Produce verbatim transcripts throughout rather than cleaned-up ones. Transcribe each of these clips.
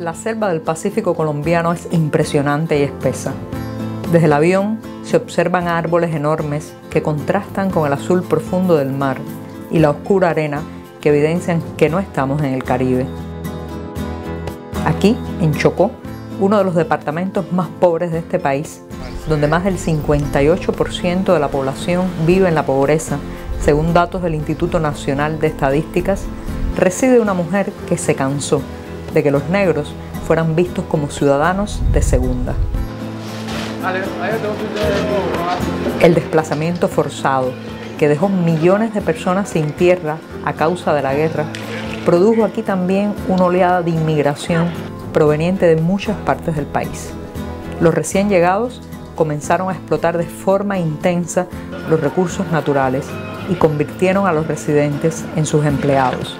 La selva del Pacífico colombiano es impresionante y espesa. Desde el avión se observan árboles enormes que contrastan con el azul profundo del mar y la oscura arena que evidencian que no estamos en el Caribe. Aquí, en Chocó, uno de los departamentos más pobres de este país, donde más del cincuenta y ocho por ciento de la población vive en la pobreza, según datos del Instituto Nacional de Estadísticas, reside una mujer que se cansó de que los negros fueran vistos como ciudadanos de segunda. El desplazamiento forzado, que dejó millones de personas sin tierra a causa de la guerra, produjo aquí también una oleada de inmigración proveniente de muchas partes del país. Los recién llegados comenzaron a explotar de forma intensa los recursos naturales y convirtieron a los residentes en sus empleados.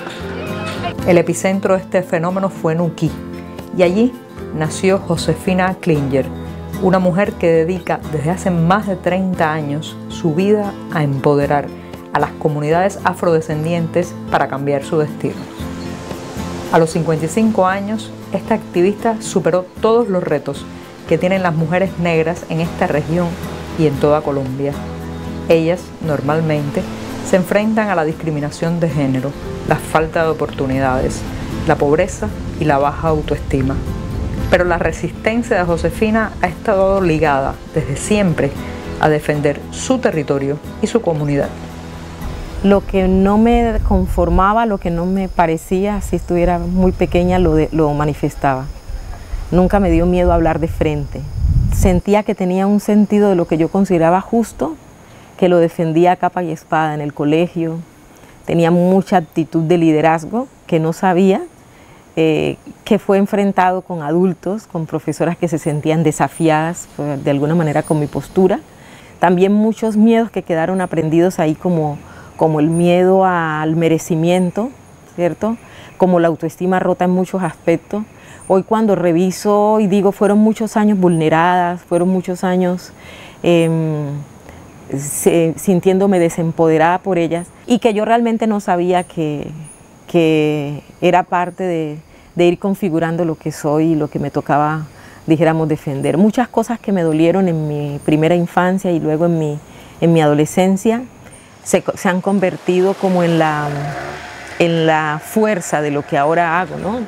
El epicentro de este fenómeno fue Nuquí, y allí nació Josefina Klinger, una mujer que dedica desde hace más de treinta años su vida a empoderar a las comunidades afrodescendientes para cambiar su destino. A los cincuenta y cinco años, esta activista superó todos los retos que tienen las mujeres negras en esta región y en toda Colombia. Ellas, normalmente, se enfrentan a la discriminación de género, la falta de oportunidades, la pobreza y la baja autoestima. Pero la resistencia de Josefina ha estado ligada desde siempre a defender su territorio y su comunidad. Lo que no me conformaba, lo que no me parecía, si estuviera muy pequeña, lo, de, lo manifestaba. Nunca me dio miedo hablar de frente. Sentía que tenía un sentido de lo que yo consideraba justo, que lo defendía a capa y espada en el colegio. Tenía mucha actitud de liderazgo que no sabía, eh, que fue enfrentado con adultos, con profesoras que se sentían desafiadas pues, de alguna manera con mi postura. También muchos miedos que quedaron aprendidos ahí como, como el miedo al merecimiento, ¿cierto? Como la autoestima rota en muchos aspectos. Hoy cuando reviso y digo, fueron muchos años vulneradas, fueron muchos años eh, se, sintiéndome desempoderada por ellas y que yo realmente no sabía que, que era parte de, de ir configurando lo que soy y lo que me tocaba, dijéramos, defender. Muchas cosas que me dolieron en mi primera infancia y luego en mi, en mi adolescencia se, se han convertido como en la, en la fuerza de lo que ahora hago, ¿no?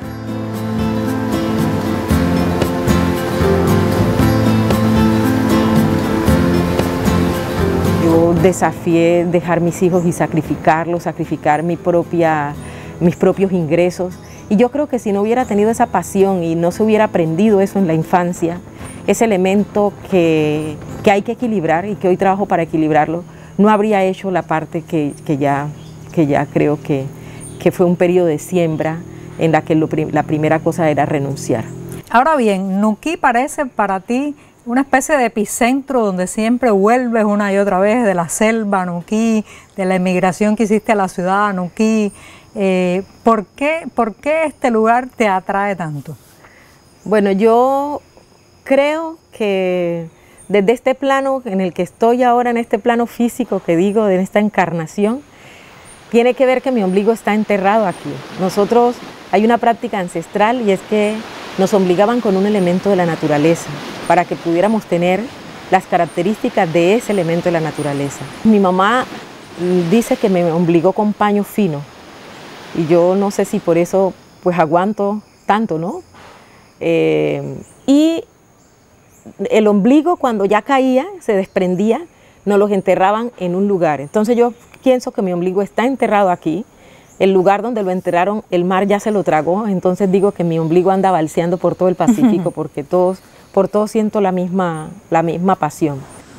Yo desafié dejar mis hijos y sacrificarlos, sacrificar mi propia, mis propios ingresos. Y yo creo que si no hubiera tenido esa pasión y no se hubiera aprendido eso en la infancia, ese elemento que, que hay que equilibrar y que hoy trabajo para equilibrarlo, no habría hecho la parte que, que, ya, que ya creo que, que fue un periodo de siembra en la que lo, la primera cosa era renunciar. Ahora bien, Nuquí parece para ti una especie de epicentro donde siempre vuelves una y otra vez de la selva, Nuquí, de la emigración que hiciste a la ciudad, Nuquí. Eh, ¿por qué, ¿Por qué este lugar te atrae tanto? Bueno, yo creo que desde este plano en el que estoy ahora, en este plano físico que digo, de esta encarnación, tiene que ver que mi ombligo está enterrado aquí. Nosotros, hay una práctica ancestral y es que nos obligaban con un elemento de la naturaleza para que pudiéramos tener las características de ese elemento de la naturaleza. Mi mamá dice que me obligó con paño fino y yo no sé si por eso pues aguanto tanto, ¿no? Eh, y el ombligo cuando ya caía, se desprendía, nos los enterraban en un lugar. Entonces yo pienso que mi ombligo está enterrado aquí. El lugar donde lo enterraron, el mar ya se lo tragó, entonces digo que mi ombligo anda balseando por todo el Pacífico porque todos, por todo siento la misma, la misma pasión.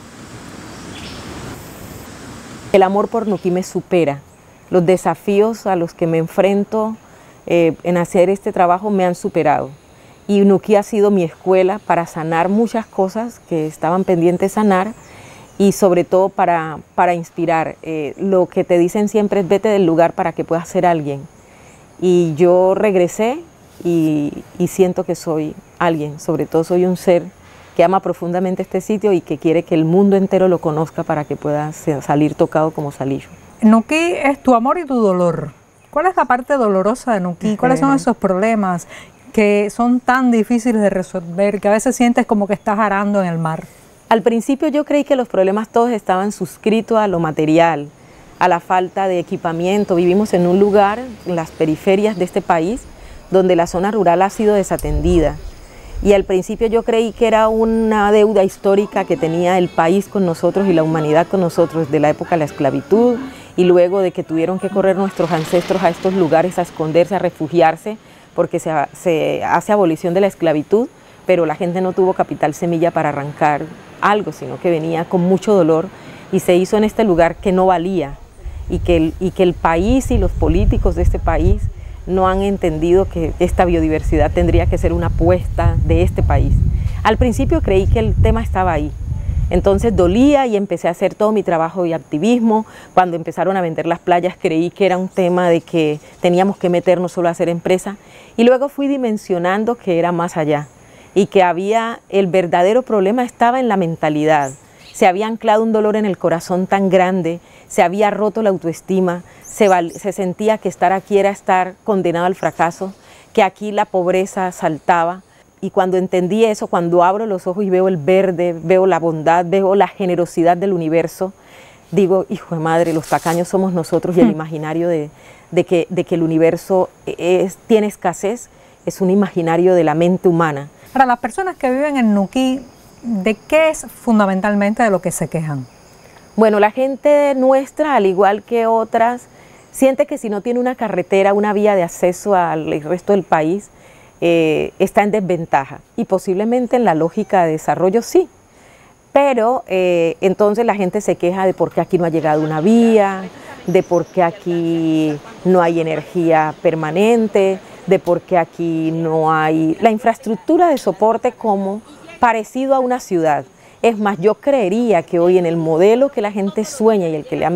El amor por Nuquí me supera. Los desafíos a los que me enfrento eh, en hacer este trabajo me han superado. Y Nuquí ha sido mi escuela para sanar muchas cosas que estaban pendientes de sanar y sobre todo para, para inspirar. Eh, lo que te dicen siempre es vete del lugar para que puedas ser alguien. Y yo regresé y, y siento que soy alguien, sobre todo soy un ser que ama profundamente este sitio y que quiere que el mundo entero lo conozca para que pueda salir tocado como salí yo. Nuquí es tu amor y tu dolor. ¿Cuál es la parte dolorosa de Nuquí? ¿Cuáles son esos problemas? que son tan difíciles de resolver, que a veces sientes como que estás arando en el mar? Al principio yo creí que los problemas todos estaban suscritos a lo material, a la falta de equipamiento. Vivimos en un lugar, en las periferias de este país, donde la zona rural ha sido desatendida. Y al principio yo creí que era una deuda histórica que tenía el país con nosotros y la humanidad con nosotros, de la época de la esclavitud, y luego de que tuvieron que correr nuestros ancestros a estos lugares a esconderse, a refugiarse, porque se, se hace abolición de la esclavitud, pero la gente no tuvo capital semilla para arrancar algo, sino que venía con mucho dolor y se hizo en este lugar que no valía, y que el, y que el país y los políticos de este país no han entendido que esta biodiversidad tendría que ser una apuesta de este país. Al principio creí que el tema estaba ahí, entonces dolía y empecé a hacer todo mi trabajo y activismo. Cuando empezaron a vender las playas creí que era un tema de que teníamos que meternos solo a hacer empresa, y luego fui dimensionando que era más allá y que había, el verdadero problema estaba en la mentalidad. Se había anclado un dolor en el corazón tan grande, se había roto la autoestima, se, se sentía que estar aquí era estar condenado al fracaso, que aquí la pobreza saltaba. Y cuando entendí eso, cuando abro los ojos y veo el verde, veo la bondad, veo la generosidad del universo, digo, hijo de madre, los tacaños somos nosotros, y el imaginario de, de, que, de que el universo es, tiene escasez es un imaginario de la mente humana. Para las personas que viven en Nuquí, ¿de qué es fundamentalmente de lo que se quejan? Bueno, la gente nuestra, al igual que otras, siente que si no tiene una carretera, una vía de acceso al resto del país, eh, está en desventaja. Y posiblemente en la lógica de desarrollo sí. Pero eh, entonces la gente se queja de por qué aquí no ha llegado una vía, de por qué aquí no hay energía permanente, de por qué aquí no hay la infraestructura de soporte como parecido a una ciudad. Es más, yo creería que hoy en el modelo que la gente sueña y el que le han